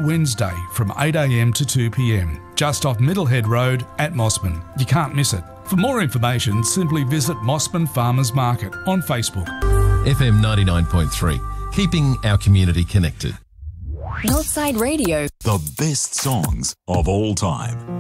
Wednesday from 8am to 2pm, just off Middlehead Road at Mossman. You can't miss it. For more information, simply visit Mossman Farmers Market on Facebook. FM 99.3, keeping our community connected. Northside Radio. The best songs of all time.